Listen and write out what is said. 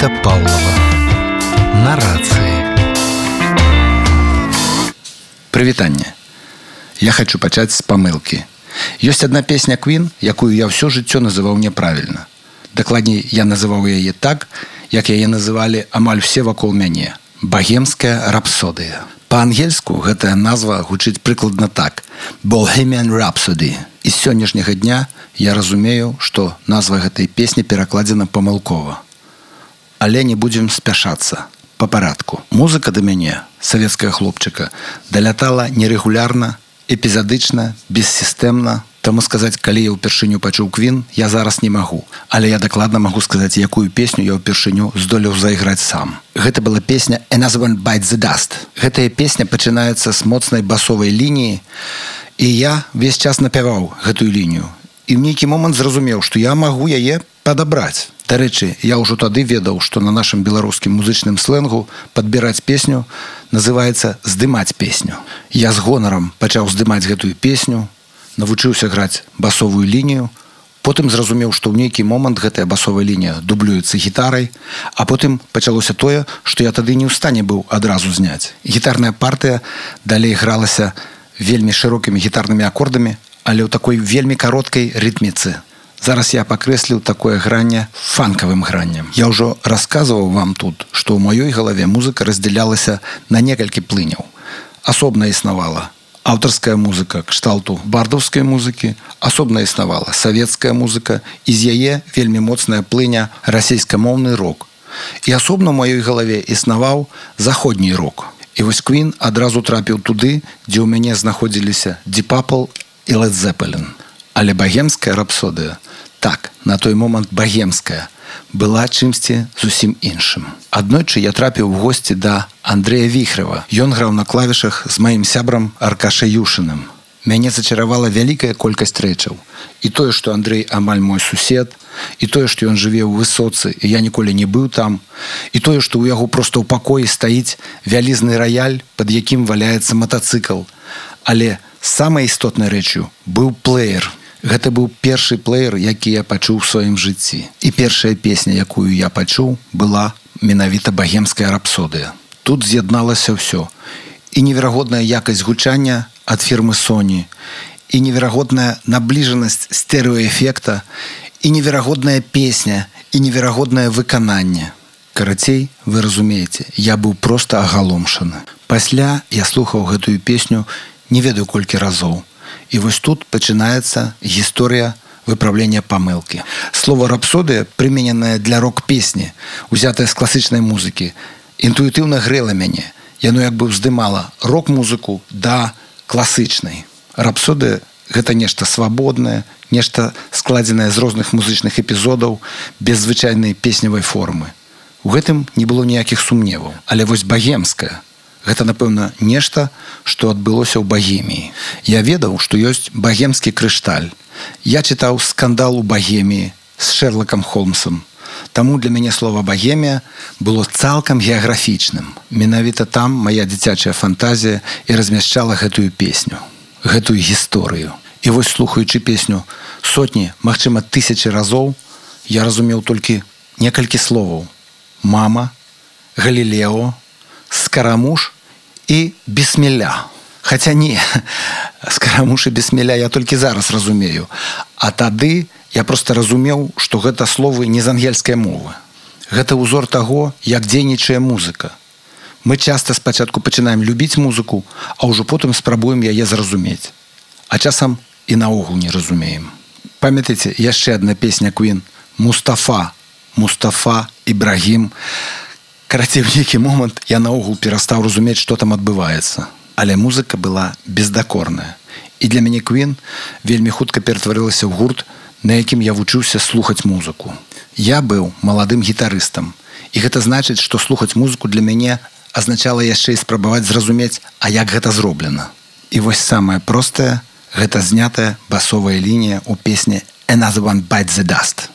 Менавіта Паўлова. На рацыі. Прывітанне. Я хочу пачаць з памылкі. Ёсць адна песня Queen, якую я ўсё жыццё называў няправільна. Дакладней, я называў яе так, як яе называлі амаль усе вакол мяне. Багемская рапсодыя. Па-ангельску гэтая назва гучыць прыкладна так. Bohemian Rhapsody. І з сённяшняга дня я разумею, што назва гэтай песні перакладзена памылкова. Але не будзем спяшацца. Па парадку. Музыка да мяне, савецкая хлопчыка, далятала нерэгулярна, эпізадычна, бессістэмна. Таму сказаць, калі я ўпершыню пачуў Queen, я зараз не магу. Але я дакладна магу сказаць, якую песню я ўпершыню здолеў зайграць сам. Гэта была песня Another One Bites the Dust. Гэтая песня пачынаецца з моцнай басовай лініі, і я весь час напяваў гэтую лінію. І ў нейкі момант зразумеў, што я магу яе падабраць. Дарэчы, я ўжо тады ведаў, што на нашым беларускім музычным слэнгу падбіраць песню называецца здымаць песню. Я з гонарам пачаў здымаць гэтую песню, навучыўся граць басовую лінію, потым зразумеў, што ў нейкі момант гэтая басовая лінія дублюецца гітарай, а потым пачалося тое, што я тады не ў стане быў адразу зняць. Гітарная партыя далей гралася вельмі шырокімі гітарнымі акордамі, але ў такой вельмі кароткай рытміцы. Зараз я пакрэсліў такое гранне фанкавым граннем. Я ўжо расказваў вам тут, што ў маёй галаве музыка раздзялялася на некалькі плыняў. Асобна існавала аўтарская музыка кшталту бардаўскай музыкі, асобна існавала савецкая музыка, і з яе вельмі моцная плыня расейскамоўны рок. І асобна ў маёй галаве існаваў заходні рок. І вось Queen адразу трапіў туды, дзе ў мяне знаходзіліся Deep Purple і Led Zeppelin. Але багемская рапсодыя, так, на той момант багемская, была чымсьці зусім іншым. Аднойчы я трапіў у госці да Андрэя Віхрэва. Ён граў на клавішах з маім сябрам Аркашай Юшыным. Мяне зачаравала вялікая колькасць рэчаў. І тое, што Андрэй амаль мой сусед, і тое, што ён жыве ў Высоцы, і я ніколі не быў там, і тое, што ў яго проста ў пакоі стаіць вялізны раяль, пад якім валяецца матацыкл. Але самай істотнай рэчю быў плеер. Гэта быў першы плеер, які я пачуў у сваім жыцці. І першая песня, якую я пачуў, была менавіта багемская рапсодыя. Тут з'ядналася ўсё. І неверагодная якасць гучання ад фірмы Sony, і неверагодная набліжанасць стэрэоэфекта, і неверагодная песня, і неверагоднае выкананне. Карацей, вы разумееце, я быў проста агаломшаны. Пасля я слухаў гэтую песню не ведаю колькі разоў. І вось тут пачынаецца гісторыя выпраўлення памылкі. Слова рапсодыя, прымененае для рок-песні, узятае з класычнай музыкі, інтуітыўна грэла мяне. Яно як бы ўздымала рок-музыку да класычнай. Рапсодыя – гэта нешта свабоднае, нешта складзенае з розных музычных эпізодаў без звычайнай песневай формы. У гэтым не было ніякіх сумневаў. Але вось багемская – гэта, напэўна, нешта, што адбылося ў Багеміі. Я ведаў, што ёсць багемскі крышталь. Я чытаў «Скандал у Багеміі» з Шэрлакам Холмсам. Таму для мяне слова «Багемія» было цалкам геаграфічным. Менавіта там мая дзіцячая фантазія і размяшчала гэтую песню, гэтую гісторыю. І вось, слухаючы песню сотні, магчыма, тысячы разоў, я разумеў толькі некалькі словаў. Мама, Галілео, Скарамуш і Бісмілля. Хаця не, Скарамуш і Бісмілля я толькі зараз разумею. А тады я проста разумеў, што гэта словы не з ангельскай мовы. Гэта ўзор таго, як дзейнічае музыка. Мы часта спачатку пачынаем любіць музыку, а ўжо потым спрабуем яе зразумець. А часам і наогул не разумеем. Памятаеце, яшчэ адна песня Queen «Мустафа», «Мустафа Ібрагім». Карацей, в нейкі момант я наогул перастаў разумець, што там адбываецца. Але музыка была бездакорная. І для мяне Queen вельмі хутка ператварылася ў гурт, на якім я вучыўся слухаць музыку. Я быў маладым гітарыстам. І гэта значыць, што слухаць музыку для мяне азначала яшчэ і спрабаваць зразумець, а як гэта зроблена. І вось самае простае – гэта знятая басовая лінія ў песні «Another One Bites the Dust».